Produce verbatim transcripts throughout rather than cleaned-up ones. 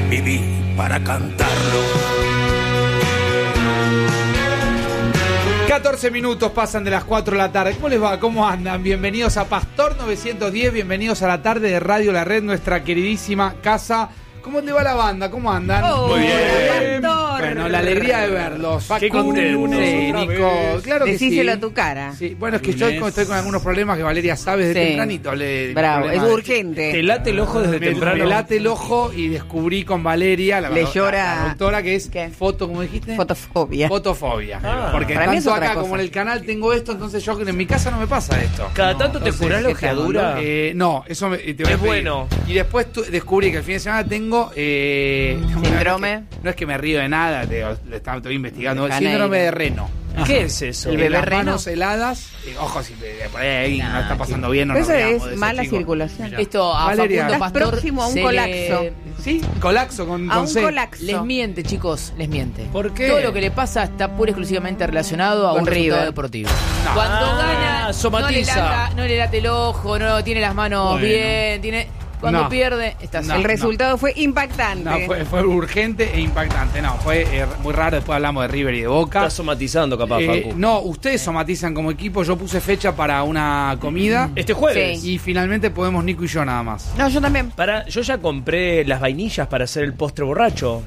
viví para cantarlo. catorce minutos pasan de las cuatro de la tarde. ¿Cómo les va? ¿Cómo andan? Bienvenidos a Pastor novecientos diez, bienvenidos a la tarde de Radio La Red, nuestra queridísima casa. ¿Cómo te va la banda? ¿Cómo andan? Oh, muy bien. Bueno, la alegría de verlos. Qué contento. Sí, Nico. Claro que Decíselo sí. a tu cara. Sí. Bueno, es que yo estoy con algunos problemas que Valeria sabe desde Sí. tempranito. Le, Bravo, es de- urgente. Te late el ojo desde Me, temprano. me late el ojo y descubrí con Valeria, la, Le la- llora- la doctora, que es ¿Qué? foto, ¿cómo dijiste? Fotofobia. Fotofobia. Ah. Porque Para mí es tanto otra acá cosa. como en el canal tengo esto, entonces yo en mi casa no me pasa esto. Cada tanto te Entonces, curás la ¿qué ojeadura. tal? Eh, no, eso me, te voy a Es pedir. bueno. Y después tu- descubrí que el fin de semana tengo... Eh, Síndrome. No es, que, no es que me río de nada, te, lo estaba, estoy investigando. El Janeiro. síndrome de Reno. ¿Qué es eso? El Eh, bebé las reno. manos heladas. eh, ojo, si eh, por ahí no está pasando bien, no Pero nos eso riamos de es eso, mala chicos. circulación. Esto a Valeria. Facundo Estás Pastor próximo a un se colapso. le- Sí, colapso con, A con un C. colapso. les miente, chicos, les miente. ¿Por qué? Todo lo que le pasa está pura y exclusivamente relacionado a Con un resultado River. deportivo. No. Cuando Ah, gana, no le, somatiza. lata, no le late el ojo, no tiene las manos Bueno. bien, tiene cuando No. pierde, está No. así. El resultado fue impactante. No, fue, fue urgente e impactante. No, fue eh, muy raro. Después hablamos de River y de Boca. Estás somatizando, capaz, Eh, Facu. no, ustedes somatizan como equipo. Yo puse fecha para una comida. Este jueves. Sí. Y finalmente podemos Nico y yo nada más. No, yo también. Para, yo ya compré las vainillas para hacer el postre borracho.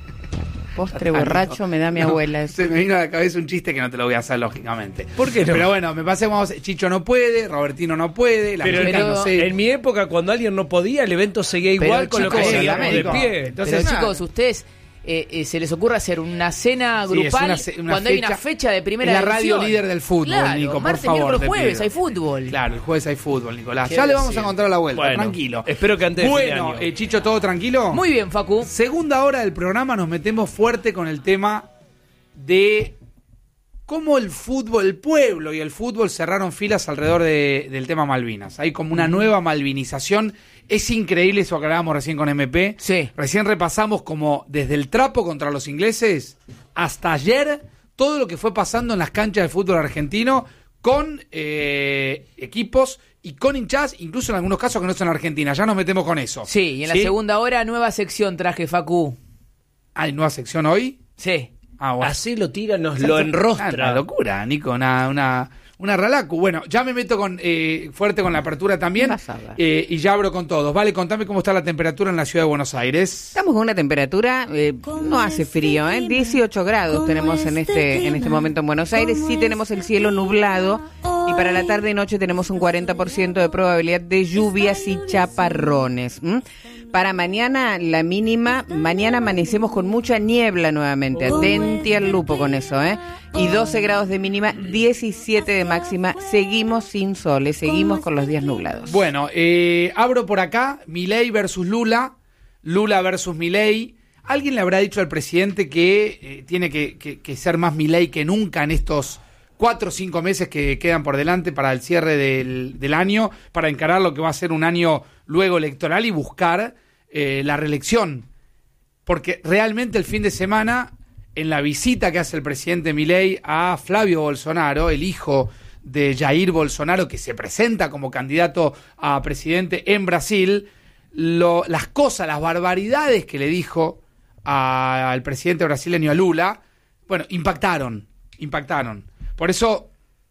Postre borracho me da mi No, abuela. Se me vino a la cabeza un chiste que no te lo voy a hacer, lógicamente. ¿Por qué no? Pero bueno, me parece que vamos. Chicho no puede, Robertino no puede, la Pero chica pero no sé. en mi época, cuando alguien no podía, el evento seguía Pero, igual con lo que chicos, seguíamos de Nico, pie. entonces, Pero nada. chicos, ustedes eh, eh, se les ocurre hacer una cena Sí, es grupal una ce- una cuando hay fecha- una fecha de primera es la radio división? líder del fútbol, Claro, Nico, por martes, favor, miércoles, te jueves pido. hay fútbol. Claro, el jueves hay fútbol, Nicolás. Qué Ya le vamos decir. a encontrar la vuelta, Bueno, tranquilo. espero que antes de fin de Bueno, año. eh, Chicho, ¿todo tranquilo? Muy bien, Facu. Segunda hora del programa nos metemos fuerte con el tema de cómo el fútbol, el pueblo y el fútbol cerraron filas alrededor de- del tema Malvinas. Hay como una nueva malvinización. Es increíble eso que hablábamos recién con M P. Sí. Recién repasamos como desde el trapo contra los ingleses hasta ayer todo lo que fue pasando en las canchas de fútbol argentino con eh, equipos y con hinchas, incluso en algunos casos que no son Argentina. Ya nos metemos con eso. Sí, y en la ¿Sí? segunda hora, nueva sección traje, Facu. ¿Hay nueva sección hoy? Sí. Ah, bueno. Así lo tira, nos Exacto. lo Ah, enrostra. Una locura, Nico, una, una, una ralacu. Bueno, ya me meto con eh, fuerte con la apertura también. Vas a ver. eh, y ya abro con todos. Vale, contame cómo está la temperatura en la ciudad de Buenos Aires. Estamos con una temperatura, eh, no hace frío, ¿eh? dieciocho grados tenemos en este en este momento en Buenos Aires. Sí tenemos el cielo nublado y para la tarde y noche tenemos un cuarenta por ciento de probabilidad de lluvias y chaparrones. ¿m? Para mañana, la mínima, mañana amanecemos con mucha niebla nuevamente. Atenti al lupo con eso, ¿eh? Y doce grados de mínima, diecisiete de máxima. Seguimos sin sol, ¿eh? Seguimos con los días nublados. Bueno, eh, abro por acá, Milei versus Lula, Lula versus Milei. ¿Alguien le habrá dicho al presidente que eh, tiene que, que- que ser más Milei que nunca en estos cuatro o cinco meses que quedan por delante para el cierre del, del año, para encarar lo que va a ser un año luego electoral y buscar eh, la reelección? Porque realmente el fin de semana, en la visita que hace el presidente Milei a Flavio Bolsonaro, el hijo de Jair Bolsonaro, que se presenta como candidato a presidente en Brasil, lo- las cosas, las barbaridades que le dijo a- al presidente brasileño, a Lula, bueno, impactaron, impactaron. Por eso,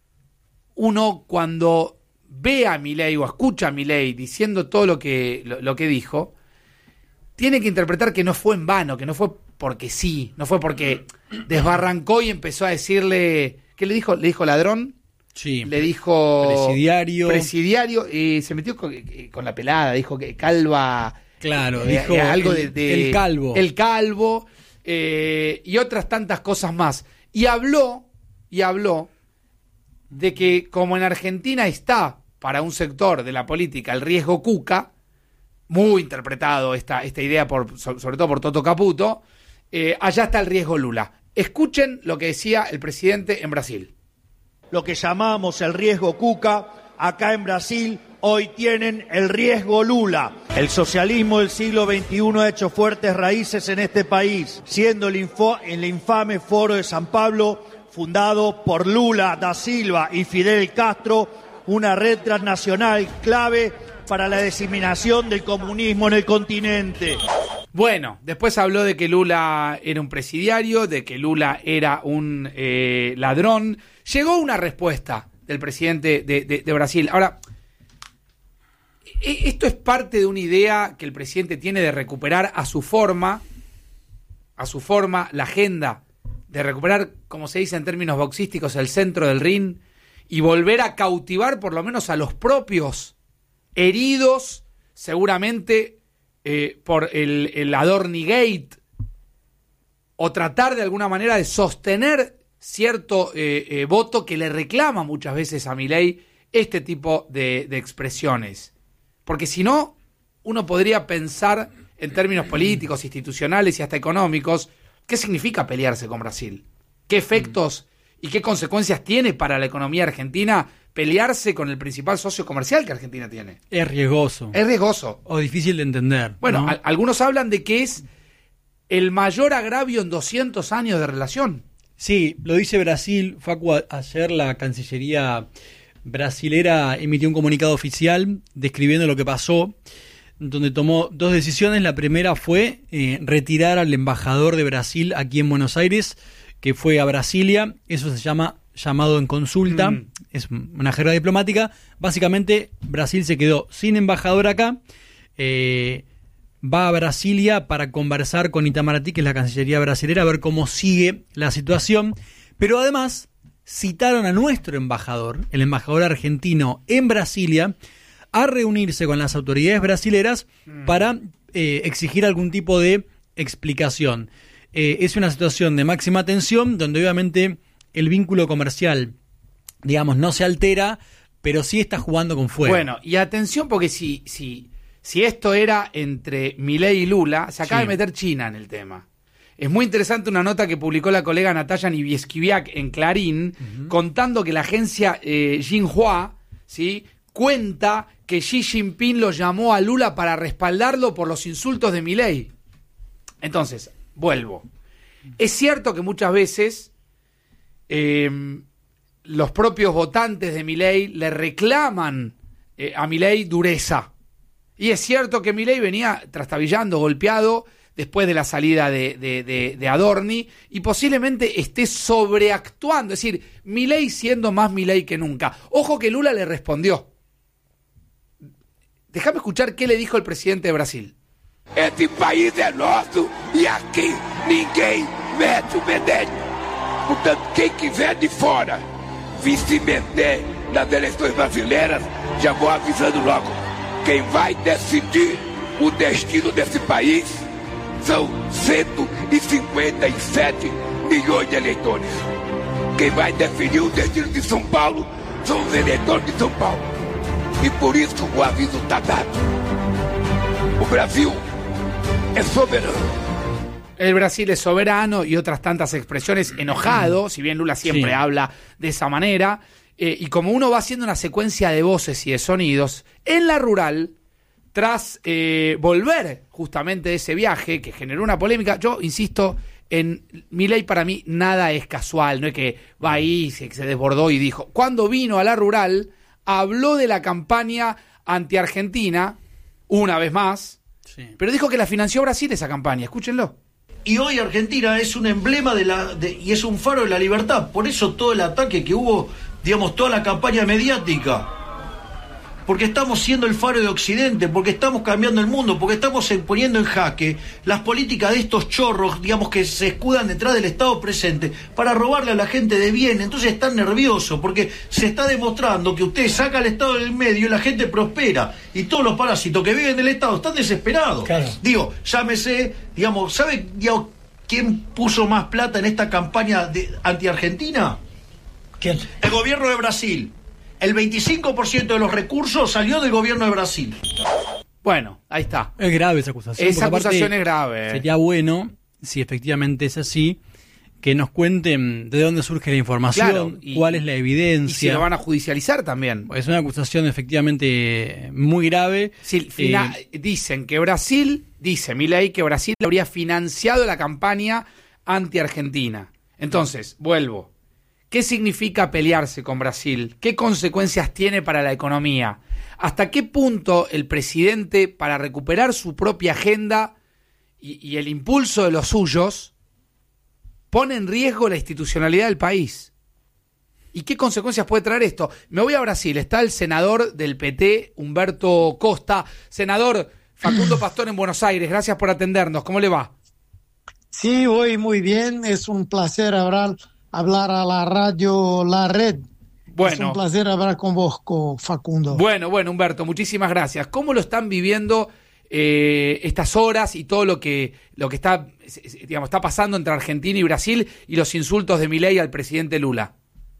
uno cuando ve a Milei o escucha a Milei diciendo todo lo que, lo, lo que dijo, tiene que interpretar que no fue en vano, que no fue porque sí, no fue porque desbarrancó y empezó a decirle, ¿qué le dijo? Le dijo ladrón, Sí. le dijo Presidiario. presidiario, y se metió con, con la pelada, dijo que calva, Claro, eh, dijo eh, algo el, de, de- el calvo. el calvo, eh, y otras tantas cosas más. Y habló, y habló de que como en Argentina está para un sector de la política el riesgo Cuca, muy interpretado esta, esta idea por, so- sobre todo por Toto Caputo, eh, allá está el riesgo Lula. Escuchen lo que decía el presidente en Brasil. Lo que llamamos el riesgo Cuca, acá en Brasil hoy tienen el riesgo Lula. El socialismo del siglo veintiuno ha hecho fuertes raíces en este país, siendo el, info, el infame Foro de San Pablo, fundado por Lula da Silva y Fidel Castro, una red transnacional clave para la diseminación del comunismo en el continente. Bueno, después habló de que Lula era un presidiario, de que Lula era un eh, ladrón. Llegó una respuesta del presidente de, de, de Brasil. Ahora, esto es parte de una idea que el presidente tiene de recuperar a su forma, a su forma, la agenda, de recuperar, como se dice en términos boxísticos, el centro del ring y volver a cautivar por lo menos a los propios heridos, seguramente eh, por el, el Adorni Gate, o tratar de alguna manera de sostener cierto eh, eh, voto que le reclama muchas veces a Milei este tipo de, de expresiones. Porque si no, uno podría pensar en términos políticos, institucionales y hasta económicos, ¿qué significa pelearse con Brasil? ¿Qué efectos y qué consecuencias tiene para la economía argentina pelearse con el principal socio comercial que Argentina tiene? Es riesgoso. Es riesgoso. O difícil de entender. Bueno, ¿no? a- algunos hablan de que es el mayor agravio en doscientos años de relación. Sí, lo dice Brasil. Facu, a- ayer la Cancillería brasilera emitió un comunicado oficial describiendo lo que pasó, donde tomó dos decisiones. La primera fue eh, retirar al embajador de Brasil aquí en Buenos Aires, que fue a Brasilia. Eso se llama llamado en consulta, Mm. es una jerga diplomática. Básicamente, Brasil se quedó sin embajador acá. Eh, va a Brasilia para conversar con Itamaraty, que es la Cancillería brasilera, a ver cómo sigue la situación. Pero además citaron a nuestro embajador, el embajador argentino en Brasilia, a reunirse con las autoridades brasileras para eh, exigir algún tipo de explicación. Eh, es una situación de máxima tensión, donde obviamente el vínculo comercial, digamos, no se altera, pero sí está jugando con fuego. Bueno, y atención porque si, si, si esto era entre Milei y Lula, se acaba Sí. de meter China en el tema. Es muy interesante una nota que publicó la colega Natalia Niebieskiviak en Clarín, uh-huh. contando que la agencia eh, Xinhua, ¿sí?, cuenta que Xi Jinping lo llamó a Lula para respaldarlo por los insultos de Milei. Entonces, vuelvo. Es cierto que muchas veces eh, los propios votantes de Milei le reclaman eh, a Milei dureza. Y es cierto que Milei venía trastabillando, golpeado, después de la salida de, de, de, de Adorni, y posiblemente esté sobreactuando, es decir, Milei siendo más Milei que nunca. Ojo que Lula le respondió. Déjame escuchar qué le dijo el presidente de Brasil. Este país é nosso e aqui ninguém mete o bedelho. Portanto, quem quiser de fora vir se meter nas eleições brasileiras, já vou avisando logo. Quem vai decidir o destino desse país são cento e cinquenta e sete milhões de eleitores. Quem vai definir o destino de São Paulo são os eleitores de São Paulo. E por isso o aviso está dado. O Brasil é soberano. El Brasil es soberano y otras tantas expresiones, enojado, si bien Lula siempre Sí. habla de esa manera, eh, y como uno va haciendo una secuencia de voces y de sonidos, en la rural, tras eh, volver justamente de ese viaje que generó una polémica, yo insisto, en Milei para mí nada es casual, no es que va ahí, se, se desbordó y dijo. Cuando vino a la rural, habló de la campaña anti-Argentina, una vez más, Sí. pero dijo que la financió Brasil esa campaña, escúchenlo. Y hoy Argentina es un emblema de la de, y es un faro de la libertad. Por eso todo el ataque que hubo, digamos, toda la campaña mediática. Porque estamos siendo el faro de Occidente, porque estamos cambiando el mundo, porque estamos poniendo en jaque las políticas de estos chorros, digamos, que se escudan detrás del Estado presente para robarle a la gente de bien. Entonces están nerviosos, porque se está demostrando que usted saca al Estado del medio y la gente prospera. Y todos los parásitos que viven del Estado están desesperados. Claro. Digo, llámese, digamos, ¿sabe digamos, quién puso más plata en esta campaña de anti-Argentina? ¿Quién? El gobierno de Brasil. El veinticinco por ciento de los recursos salió del gobierno de Brasil. Bueno, ahí está. Es grave esa acusación. Esa porque aparte acusación es grave. eh. Sería bueno, si efectivamente es así, que nos cuenten de dónde surge la información, Claro, y- cuál es la Y evidencia. si lo van a judicializar también. Es una acusación efectivamente muy grave. Sí, fina- Eh, dicen que Brasil, dice Milei que Brasil habría financiado la campaña anti-Argentina. Entonces, vuelvo. ¿Qué significa pelearse con Brasil? ¿Qué consecuencias tiene para la economía? ¿Hasta qué punto el presidente, para recuperar su propia agenda y, y el impulso de los suyos pone en riesgo la institucionalidad del país. ¿Y qué consecuencias puede traer esto? Me voy a Brasil, está el senador del P T, Humberto Costa. Senador Facundo Pastor en Buenos Aires, gracias por atendernos. ¿Cómo le va? Sí, hoy muy bien, es un placer hablar, hablar a la radio La Red. Bueno, es un placer hablar con vos, con Facundo. Bueno, bueno, Humberto, muchísimas gracias. ¿Cómo lo están viviendo eh, estas horas y todo lo que lo que está, digamos, está pasando entre Argentina y Brasil y los insultos de Milei al presidente Lula?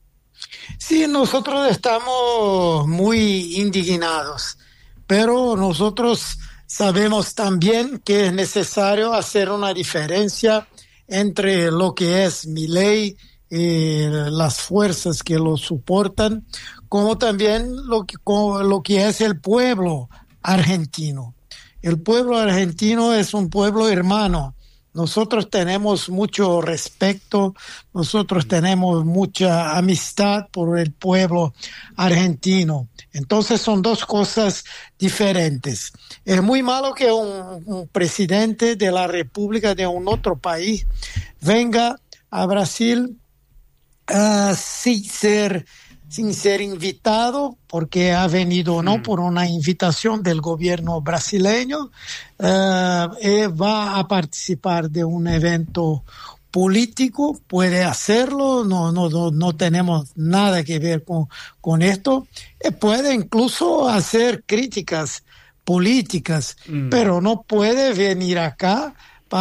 Sí, nosotros estamos muy indignados, pero nosotros sabemos también que es necesario hacer una diferencia entre lo que es Milei y las fuerzas que lo soportan, como también lo que, como lo que es el pueblo argentino. El pueblo argentino es un pueblo hermano. Nosotros tenemos mucho respeto, nosotros tenemos mucha amistad por el pueblo argentino. Entonces son dos cosas diferentes. Es muy malo que un, un presidente de la República de un otro país venga a Brasil uh, sin ser sin ser invitado, porque ha venido no por una invitación del gobierno brasileño, uh, eh, va a participar de un evento político, puede hacerlo, no, no, no, no tenemos nada que ver con, con esto, eh, puede incluso hacer críticas políticas, mm. pero no puede venir acá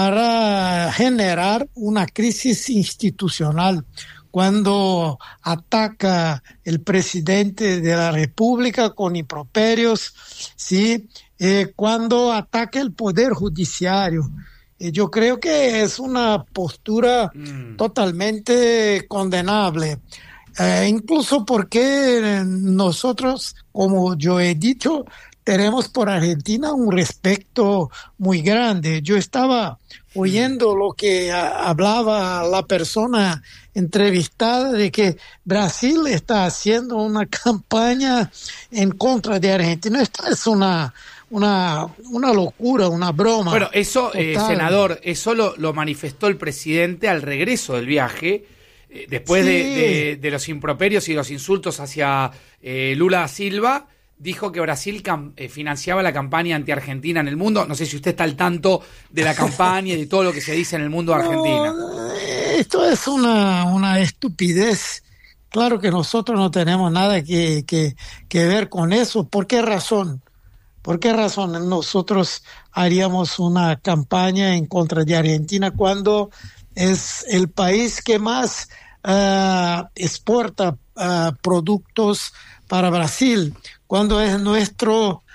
para generar una crisis institucional. Cuando ataca el presidente de la República con improperios, ¿sí? Eh, cuando ataca el Poder Judiciario. Eh, yo creo que es una postura mm. totalmente condenable. Eh, incluso porque nosotros, como yo he dicho, tenemos por Argentina un respeto muy grande. Yo estaba oyendo lo que a, hablaba la persona entrevistada de que Brasil está haciendo una campaña en contra de Argentina. Esto es una una una locura, una broma. Bueno, eso, eh, senador, eso lo, lo manifestó el presidente al regreso del viaje, eh, después sí. de, de, de los improperios y los insultos hacia eh, Lula da Silva. Dijo que Brasil cam- eh, financiaba la campaña anti-Argentina en el mundo. No sé si usted está al tanto de la campaña y de todo lo que se dice en el mundo de Argentina. No, esto es una, una estupidez. Claro que nosotros no tenemos nada que, que, que ver con eso. ¿Por qué razón? ¿Por qué razón nosotros haríamos una campaña en contra de Argentina cuando es el país que más uh, exporta uh, productos para Brasil? Cuando es nuestro uh,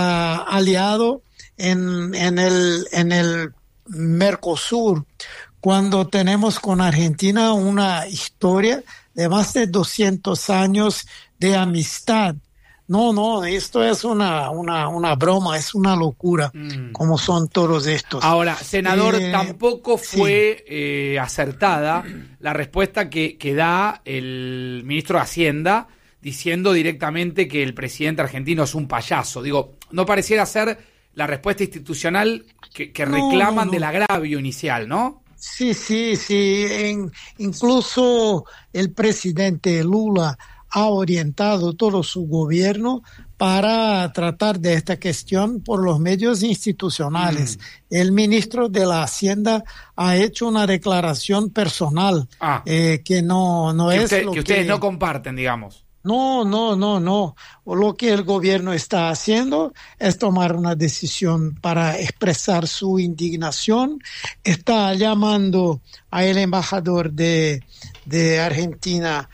aliado en, en, el, en el Mercosur, cuando tenemos con Argentina una historia de más de doscientos años de amistad. No, no, esto es una, una, una broma, es una locura, mm. como son todos estos. Ahora, senador, eh, tampoco fue sí. eh, acertada la respuesta que, que da el ministro de Hacienda, diciendo directamente que el presidente argentino es un payaso. Digo, no pareciera ser la respuesta institucional que, que reclaman no, no, no. del agravio inicial, ¿no? Sí, sí, sí. En, incluso el presidente Lula ha orientado todo su gobierno para tratar de esta cuestión por los medios institucionales. Mm. El ministro de la Hacienda ha hecho una declaración personal ah. eh, que no, no que es usted, lo que ustedes que... no comparten, digamos. No, no, no, no. Lo que el gobierno está haciendo es tomar una decisión para expresar su indignación. Está llamando al embajador de, de Argentina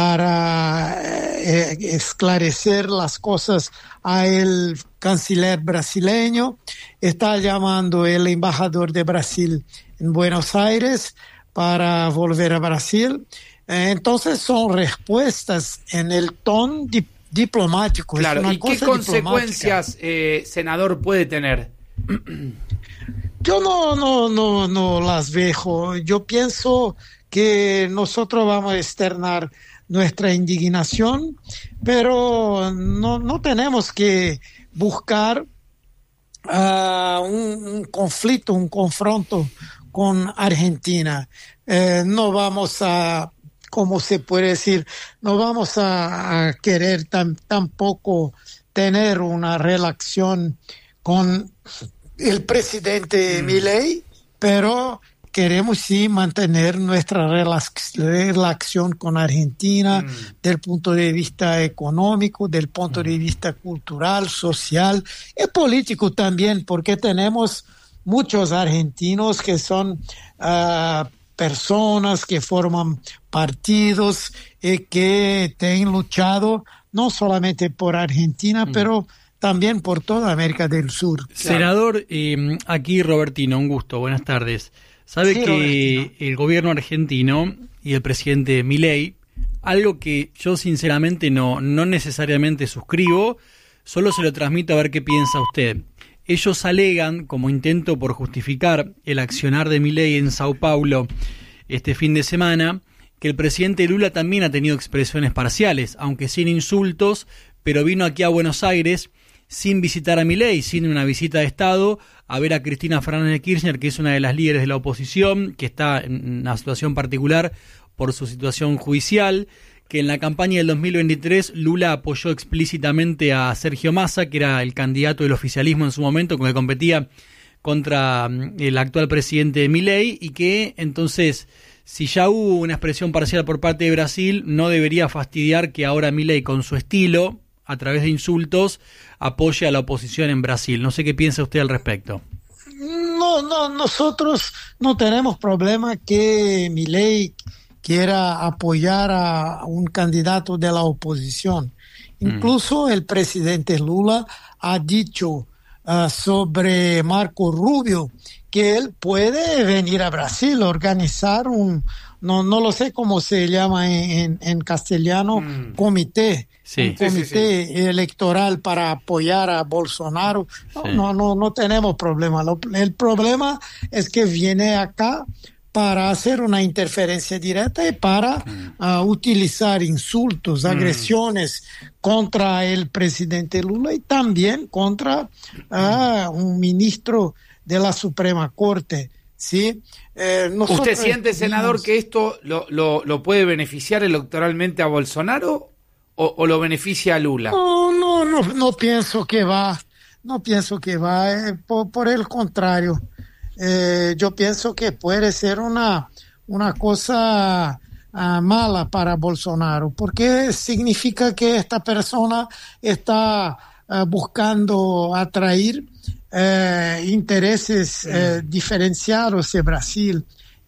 para eh, esclarecer las cosas al canciller brasileño. Está llamando el embajador de Brasil en Buenos Aires para volver a Brasil. Entonces son respuestas en el tono di- diplomático. Claro, es una ¿y cosa qué consecuencias, eh, senador, puede tener? Yo no, no, no, no las veo. Yo pienso que nosotros vamos a externar nuestra indignación, pero no, no tenemos que buscar uh, un, un conflicto, un confronto con Argentina. Eh, no vamos a, ¿cómo se puede decir? No vamos a, a querer tan, tampoco tener una relación con el presidente mm. Milei, pero queremos sí mantener nuestra relac- relación con Argentina mm. del punto de vista económico, del punto mm. de vista cultural, social y político también, porque tenemos muchos argentinos que son uh, personas que forman partidos y que han luchado no solamente por Argentina, mm. pero también por toda América del Sur. Senador, eh, aquí Robertino, un gusto, buenas tardes. Sabe sí, que Robertino. El gobierno argentino y el presidente Milei, algo que yo sinceramente no, no necesariamente suscribo, solo se lo transmito a ver qué piensa usted. Ellos alegan, como intento por justificar el accionar de Milei en Sao Paulo este fin de semana, que el presidente Lula también ha tenido expresiones parciales, aunque sin insultos, pero vino aquí a Buenos Aires sin visitar a Milei, sin una visita de Estado, a ver a Cristina Fernández de Kirchner, que es una de las líderes de la oposición, que está en una situación particular por su situación judicial, que en la campaña del dos mil veintitrés Lula apoyó explícitamente a Sergio Massa, que era el candidato del oficialismo en su momento, con que competía contra el actual presidente Milei, y que entonces, si ya hubo una expresión parcial por parte de Brasil, no debería fastidiar que ahora Milei, con su estilo, a través de insultos, apoye a la oposición en Brasil. No sé qué piensa usted al respecto. No, no, nosotros no tenemos problema que Milei quiera apoyar a un candidato de la oposición. Incluso mm. el presidente Lula ha dicho uh, sobre Marco Rubio que él puede venir a Brasil, organizar un, no, no lo sé cómo se llama en, en castellano, mm. comité. Sí, un comité sí, sí, sí. electoral para apoyar a Bolsonaro. No, sí. no, no, no tenemos problema. Lo, el problema es que viene acá para hacer una interferencia directa y para mm. uh, utilizar insultos, mm. agresiones contra el presidente Lula y también contra uh, un ministro de la Suprema Corte. ¿Sí? Eh, ¿Usted siente, senador, que esto lo, lo, lo puede beneficiar electoralmente a Bolsonaro? O, ¿O lo beneficia a Lula? No, no, no, no pienso que va, no pienso que va, eh, por, por el contrario, eh, yo pienso que puede ser una, una cosa uh, mala para Bolsonaro, porque significa que esta persona está uh, buscando atraer uh, intereses uh, diferenciados de Brasil.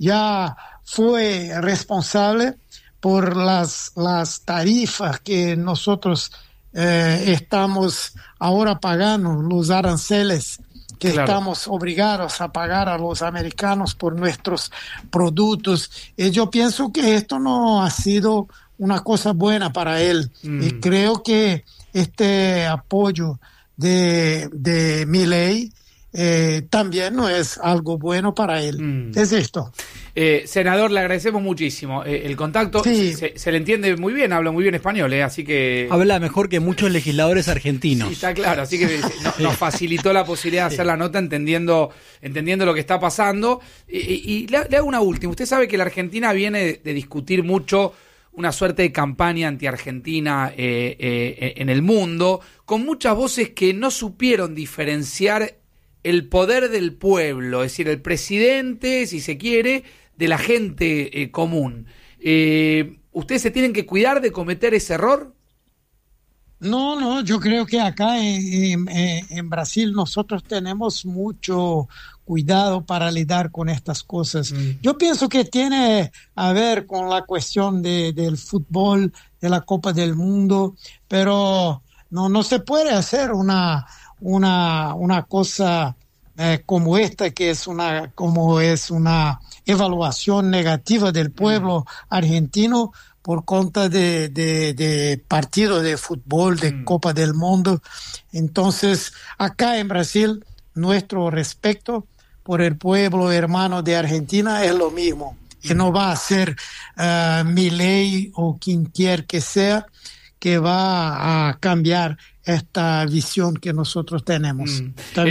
Ya fue responsable por las, las tarifas que nosotros eh, estamos ahora pagando, los aranceles que claro. estamos obligados a pagar a los americanos por nuestros productos. Y yo pienso que esto no ha sido una cosa buena para él. Mm. Y creo que este apoyo de, de Milei eh, también no es algo bueno para él. Mm. Es esto. Eh, senador, le agradecemos muchísimo eh, el contacto. Sí. Se, se le entiende muy bien, habla muy bien español, eh, así que... Habla mejor que muchos legisladores argentinos. Sí, está claro, así que no, sí. nos facilitó la posibilidad de hacer la nota entendiendo entendiendo lo que está pasando. Y, y, y le, le hago una última. Usted sabe que la Argentina viene de, de discutir mucho una suerte de campaña anti-argentina eh, eh, en el mundo, con muchas voces que no supieron diferenciar el poder del pueblo, es decir, el presidente, si se quiere, de la gente eh, común. Eh, ¿Ustedes se tienen que cuidar de cometer ese error? No, no, yo creo que acá en, en, en Brasil nosotros tenemos mucho cuidado para lidiar con estas cosas. Mm. Yo pienso que tiene a ver con la cuestión de, del fútbol, de la Copa del Mundo, pero no, no se puede hacer una, una, una cosa eh, como esta, que es una, como es una evaluación negativa del pueblo mm. argentino por cuenta de, de, de partidos de fútbol, de mm. Copa del Mundo. Entonces, acá en Brasil, nuestro respeto por el pueblo hermano de Argentina es lo mismo. Y no va a ser uh, Milei o quien quiera que sea que va a cambiar esta visión que nosotros tenemos. Mm. ¿Está eh, bien?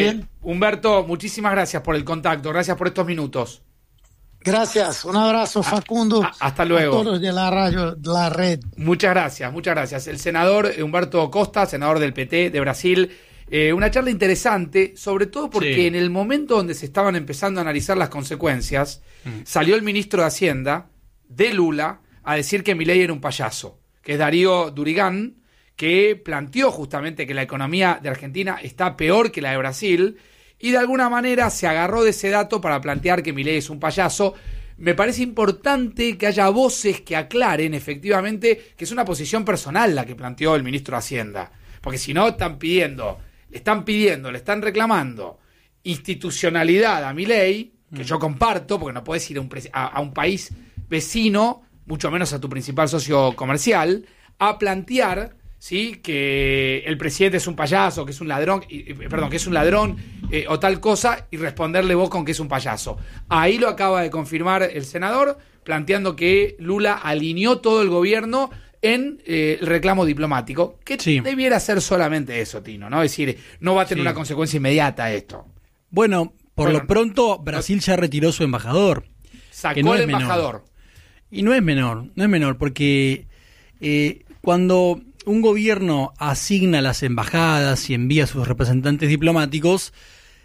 Humberto, muchísimas gracias por el contacto, gracias por estos minutos. Gracias, un abrazo Facundo. A, a, hasta luego. A todos de la radio, de la red. Muchas gracias, muchas gracias. El senador Humberto Costa, senador del P T de Brasil, eh, una charla interesante, sobre todo porque sí. en el momento donde se estaban empezando a analizar las consecuencias, mm. salió el ministro de Hacienda de Lula a decir que Milei era un payaso, que es Darío Durigán, que planteó justamente que la economía de Argentina está peor que la de Brasil, y de alguna manera se agarró de ese dato para plantear que Milei es un payaso. Me parece importante que haya voces que aclaren efectivamente que es una posición personal la que planteó el ministro de Hacienda. Porque si no, están pidiendo, le están pidiendo, le están reclamando institucionalidad a Milei, que mm. yo comparto, porque no podés ir a un, a, a un país vecino, mucho menos a tu principal socio comercial, a plantear... ¿sí? que el presidente es un payaso, que es un ladrón, eh, perdón, que es un ladrón eh, o tal cosa, y responderle vos con que es un payaso. Ahí lo acaba de confirmar el senador, planteando que Lula alineó todo el gobierno en eh, el reclamo diplomático, que sí. debiera ser solamente eso, Tino, ¿no? Es decir, no va a tener sí. una consecuencia inmediata esto. Bueno, por bueno, lo pronto, Brasil ya retiró su embajador. Sacó no el es embajador. Menor. Y no es menor, no es menor, porque eh, cuando... un gobierno asigna las embajadas y envía a sus representantes diplomáticos,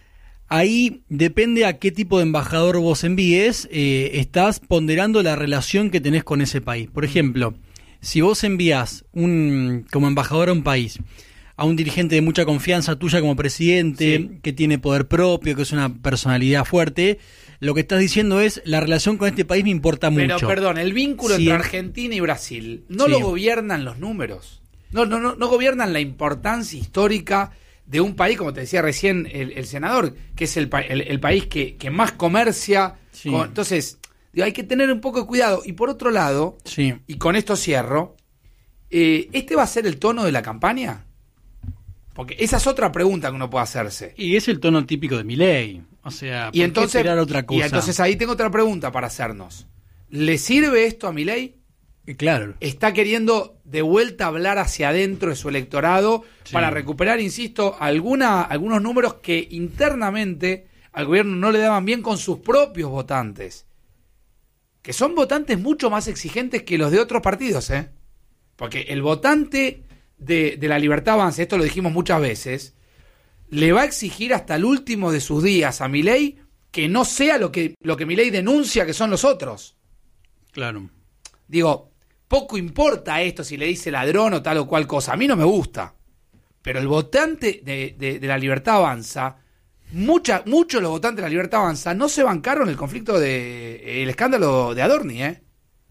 ahí depende a qué tipo de embajador vos envíes, eh, estás ponderando la relación que tenés con ese país. Por ejemplo, si vos envías un, como embajador a un país a un dirigente de mucha confianza tuya como presidente, sí. que tiene poder propio, que es una personalidad fuerte, lo que estás diciendo es, la relación con este país me importa mucho. Pero perdón, el vínculo sí. entre Argentina y Brasil no sí. lo gobiernan los números. No, no, no, no gobiernan la importancia histórica de un país, como te decía recién el, el senador, que es el, el, el país que, que más comercia. Sí. Con, entonces, digo, hay que tener un poco de cuidado. Y por otro lado, sí. y con esto cierro, eh, ¿este va a ser el tono de la campaña? Porque esa es otra pregunta que uno puede hacerse. Y es el tono típico de Milei. O sea, ¿por y entonces, qué esperar otra cosa? Y entonces ahí tengo otra pregunta para hacernos. ¿Le sirve esto a Milei? Claro. Está queriendo de vuelta hablar hacia adentro de su electorado sí. para recuperar, insisto, alguna, algunos números que internamente al gobierno no le daban bien con sus propios votantes. Que son votantes mucho más exigentes que los de otros partidos, ¿eh? Porque el votante de, de la Libertad Avanza, esto lo dijimos muchas veces, le va a exigir hasta el último de sus días a Milei que no sea lo que, lo que Milei denuncia que son los otros. Claro. Digo... Poco importa esto si le dice ladrón o tal o cual cosa. A mí no me gusta. Pero el votante de, de, de la Libertad Avanza, mucha, muchos de los votantes de la Libertad Avanza no se bancaron el conflicto de el escándalo de Adorni, ¿eh?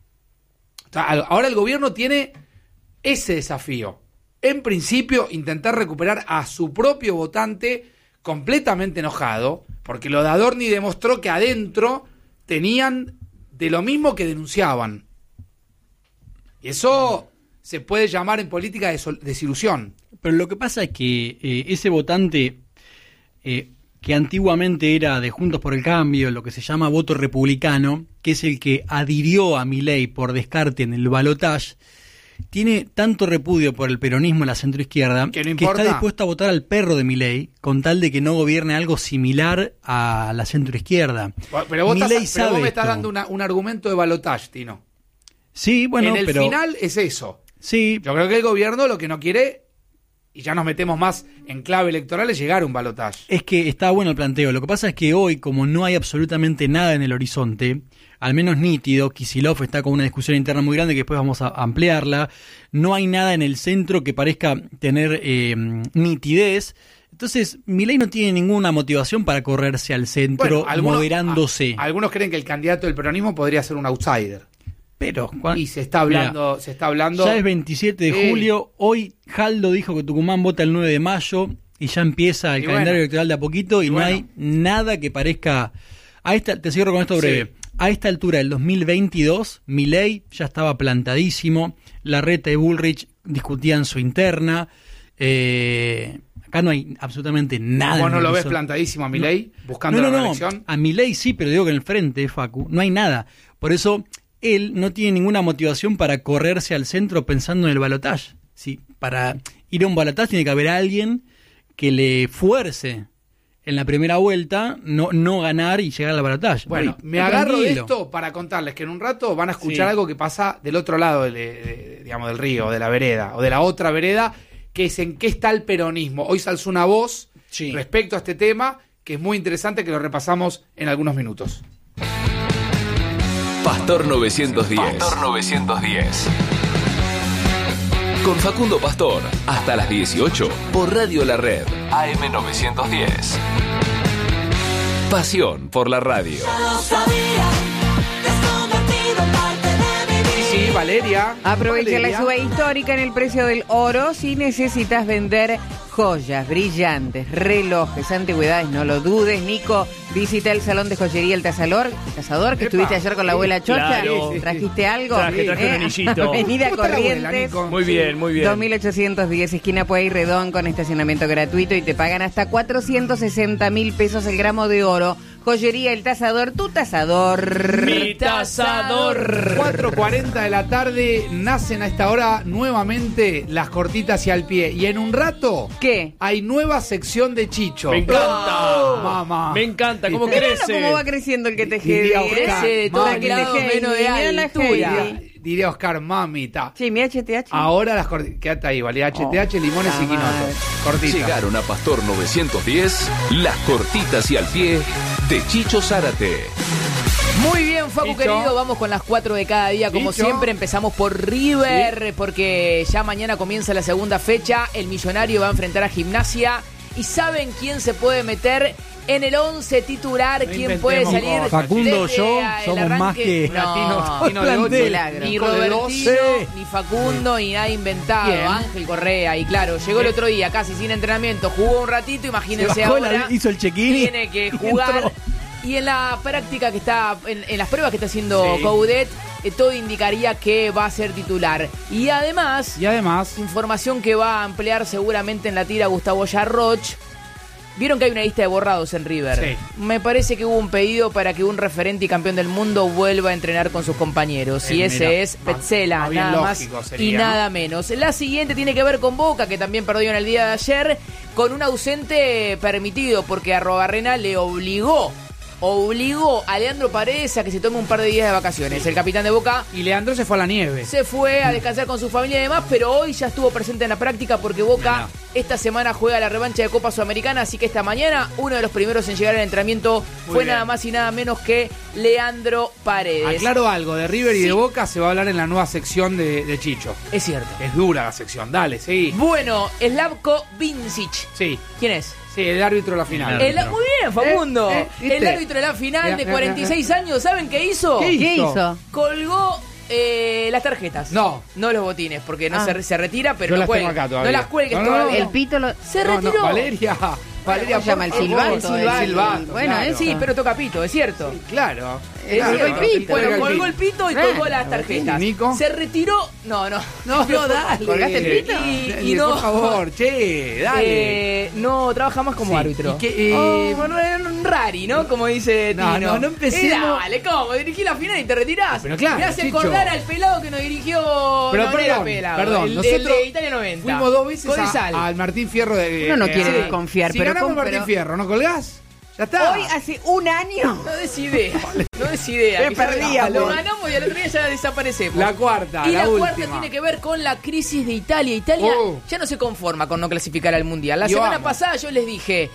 O sea, ahora el gobierno tiene ese desafío. En principio, intentar recuperar a su propio votante completamente enojado, porque lo de Adorni demostró que adentro tenían de lo mismo que denunciaban. Y eso se puede llamar en política de desilusión. Pero lo que pasa es que eh, ese votante eh, que antiguamente era de Juntos por el Cambio, lo que se llama voto republicano, que es el que adhirió a Milei por descarte en el balotaje, tiene tanto repudio por el peronismo en la centroizquierda que, no que está dispuesto a votar al perro de Milei con tal de que no gobierne algo similar a la centroizquierda. Pero vos, estás, pero vos me estás dando una, un argumento de balotaje, Tino. Sí, bueno, en el pero... final es eso. Sí. Yo creo que el gobierno lo que no quiere, y ya nos metemos más en clave electoral, es llegar a un balotaje. Es que está bueno el planteo. Lo que pasa es que hoy, como no hay absolutamente nada en el horizonte, al menos nítido, Kicillof está con una discusión interna muy grande que después vamos a ampliarla, no hay nada en el centro que parezca tener eh, nitidez. Entonces, Milei no tiene ninguna motivación para correrse al centro, bueno, algunos, moderándose. A, algunos creen que el candidato del peronismo podría ser un outsider. Pero y se está hablando, Mira, se está hablando. Ya es veintisiete de eh, julio. Hoy Jaldo dijo que Tucumán vota el nueve de mayo y ya empieza el calendario bueno, electoral de a poquito y, y no bueno. hay nada que parezca. A esta, te cierro con esto breve. Sí. A esta altura del dos mil veintidós, Milei ya estaba plantadísimo. Larreta y Bullrich discutían su interna. Eh, acá no hay absolutamente nada. ¿Vos no lo ves plantadísimo a Milei no, buscando no, no, la no, reelección? A Milei sí, pero digo que en el frente, Facu, no hay nada. Por eso él no tiene ninguna motivación para correrse al centro pensando en el balotaje. Sí, para ir a un balotaje tiene que haber alguien que le fuerce en la primera vuelta no, no ganar y llegar a la balotaje. Bueno, Uy, me está agarro de tranquilo. esto para contarles que en un rato van a escuchar Sí. algo que pasa del otro lado del, de- de- digamos, del río, de la vereda, o de la otra vereda, que es en qué está el peronismo. Hoy se alzó una voz Sí. respecto a este tema, que es muy interesante, que lo repasamos en algunos minutos. Pastor novecientos diez. Pastor novecientos diez. Con Facundo Pastor, hasta las dieciocho, por Radio La Red, A M novecientos diez. Pasión por la radio. Sí, sí, Valeria. Aprovecha la Valeria. suba histórica en el precio del oro si necesitas vender joyas, brillantes, relojes, antigüedades, no lo dudes, Nico. Visita el salón de joyería El Tasador, el Tasador que Epa. estuviste ayer con la abuela Chocha. Claro. ¿Trajiste algo? Traje, traje un anillito. Avenida ¿Cómo está la abuela, Corrientes. Nico? Muy bien, muy bien. dos mil ochocientos diez, esquina Pueyrredón, con estacionamiento gratuito y te pagan hasta cuatrocientos sesenta mil pesos el gramo de oro. Joyería El Tasador, tu tasador. Mi tasador. cuatro cuarenta de la tarde, nacen a esta hora nuevamente las cortitas y al pie. Y en un rato ¿Qué? hay nueva sección de Chicho. Me encanta. Oh, mamá. Me encanta. ¿Cómo Mirá crece? cómo va creciendo el que te Diría jede. Oscar, Crece de todos mami, lados Heidi, menos de mirá la altura. Diría, diría Oscar, mamita. Sí, mi H T H. Ahora las cortitas. Quédate ahí, vale. H T H, limones y la madre. quinotos. Cortitas. Llegaron a Pastor novecientos diez, las cortitas y al pie de Chicho Zárate. Muy bien, Facu Listo. querido, vamos con las cuatro de cada día, como Listo. siempre. Empezamos por River, porque ya mañana comienza la segunda fecha. El Millonario va a enfrentar a Gimnasia. ¿Y saben quién se puede meter en el once titular? No ¿Quién puede inventemos salir? cosas. Facundo, desde yo, el somos más arranque? que- No, Tino de ocho, Milagro. ni Nico de dos. Robertino, Sí. ni Facundo, ni nada inventado. Bien. Ángel Correa. Y claro, llegó el otro día casi sin entrenamiento, jugó un ratito, imagínense Se bajó ahora. la- hizo el check-in y- Tiene que y jugar. entró. Y en la práctica que está, en, en las pruebas que está haciendo Sí. Coudet, eh, todo indicaría que va a ser titular. Y además, Y además, información que va a ampliar seguramente en la tira Gustavo Yarroch. Vieron que hay una lista de borrados en River. Sí. Me parece que hubo un pedido para que un referente y campeón del mundo vuelva a entrenar con sus compañeros. Eh, y ese mira, es más- Petzela, más bien nada lógico más sería, y ¿no? nada menos. La siguiente tiene que ver con Boca, que también perdió en el día de ayer, con un ausente permitido, porque Arrobarrena le obligó, obligó a Leandro Paredes a que se tome un par de días de vacaciones. El capitán de Boca y Leandro se fue a la nieve. se fue a descansar con su familia y demás, pero hoy ya estuvo presente en la práctica porque Boca Mirá. esta semana juega la revancha de Copa Sudamericana, así que esta mañana uno de los primeros en llegar al entrenamiento Muy fue bien. nada más y nada menos que Leandro Paredes. Aclaro algo, de River y Sí. de Boca se va a hablar en la nueva sección de, de Chicho. Es cierto. Es dura la sección, dale, sí. Bueno, Slavko Vincic. Sí, ¿Quién es? sí, el árbitro de la final. El- muy bien, Facundo. Eh, eh, ¿viste? el árbitro de la final Mira, de mira, cuarenta y seis mira. años, ¿saben qué hizo? ¿Qué ¿Qué hizo? Colgó eh, las tarjetas. No. No los botines, porque no Ah. se, se retira, pero Yo no las tengo cuelgue. acá todavía. No las cuelgues No, no, todavía. El pito lo... Se No, no, retiró. Valeria, Valeria, ¿Cómo se llama? El por favor, silbato, el el- silbato, bueno, claro. eso. Sí, pero toca pito, es cierto. Claro. Eh, claro. colgó el pito. Bueno, Colgó colgó el pito y Ah, colgó las tarjetas. Nico. Se retiró. No, no. No, no, dale. ¿Colgaste el pito? Y, y Por no. favor, che, dale. Eh, no trabaja más como Sí, árbitro. y que, eh, Oh, bueno, era un rari, ¿no? Como dice No, Tino. no, no empecemos. Eh, dale, ¿cómo? Dirigí la final y te retirás. Pero claro, Me hace Chicho. acordar al pelado que nos dirigió. Pero no, no era perdón, pelado, perdón, el, el nosotros de Italia noventa. Fuimos dos veces Codesal. a- al Martín Fierro de... Uno no eh, quiere a- desconfiar, si pero ganamos ¿cómo? el Martín Pero- Fierro, ¿no colgás? Ya está. Hoy hace un año. No des idea. No des idea. Qué que ya perdíamos. Lo ganamos y al otro día ya desaparecemos. La cuarta, Y la la, última. cuarta tiene que ver con la crisis de Italia. Italia Oh. ya no se conforma con no clasificar al Mundial. La Yo semana amo. pasada yo les dije,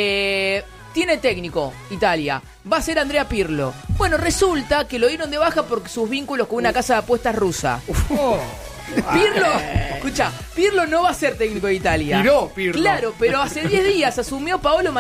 eh, tiene técnico Italia, va a ser Andrea Pirlo. Bueno, resulta que lo dieron de baja por sus vínculos con una casa de apuestas rusa. Pirlo, escucha, Pirlo no va a ser técnico de Italia. Tiró Pirlo. Claro, pero hace diez días asumió Paolo